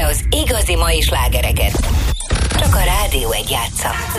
az igazi mai slágereket. Csak a Rádió 1 játsza.